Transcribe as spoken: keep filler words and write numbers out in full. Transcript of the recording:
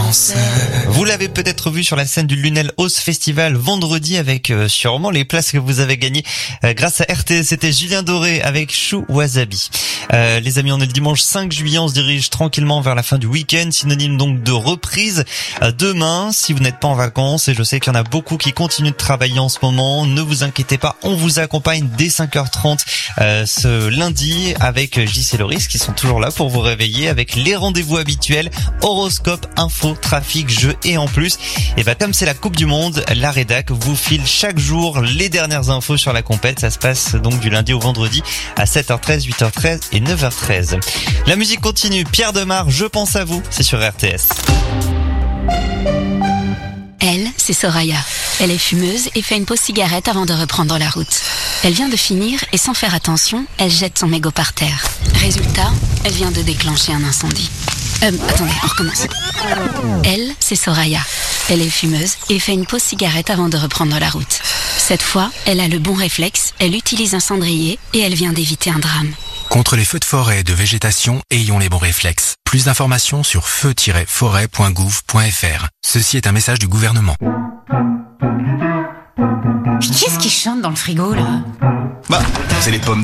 commençait. Vous l'avez peut-être vu sur la scène du Lunel House Festival vendredi avec euh, sûrement les places que vous avez gagnées euh, grâce à R T S. C'était Julien Doré avec Chou Wasabi. Euh, les amis, on est le dimanche cinq juillet, on se dirige tranquillement vers la fin du week-end, synonyme donc de reprise. Euh, demain, si vous n'êtes pas en vacances, et je sais qu'il y en a beaucoup qui continuent de travailler en ce moment, ne vous inquiétez pas, on vous accompagne dès cinq heures trente euh, ce lundi avec J C Loris qui sont toujours là pour vous réveiller avec les rendez-vous habituels, horoscope, info, trafic, jeux et en plus, et bah comme c'est la Coupe du Monde, la rédac vous file chaque jour les dernières infos sur la compète. Ça se passe donc du lundi au vendredi à sept heures treize, huit heures treize et neuf heures treize. La musique continue, Pierre Demar, Je pense à vous, c'est sur R T S. Elle, c'est Soraya. Elle est fumeuse et fait une pause cigarette avant de reprendre la route. Elle vient de finir et sans faire attention, elle jette son mégot par terre. Résultat, elle vient de déclencher un incendie. Euh, attendez, on recommence. Elle, c'est Soraya. Elle est fumeuse et fait une pause cigarette avant de reprendre la route. Cette fois, elle a le bon réflexe, elle utilise un cendrier et elle vient d'éviter un drame. Contre les feux de forêt et de végétation, ayons les bons réflexes. Plus d'informations sur feu tiret forêt point gouv point f r. Ceci est un message du gouvernement. Qu'est-ce qui chante dans le frigo, là? Bah, c'est les pommes